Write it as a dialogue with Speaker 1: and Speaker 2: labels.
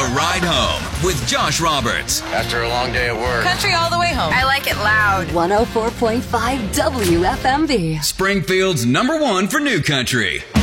Speaker 1: Ride Home with Josh Roberts.
Speaker 2: After a long day at work.
Speaker 3: Country all the way home.
Speaker 4: I like it loud.
Speaker 5: 104.5 WFMB.
Speaker 1: Springfield's #1 for new country.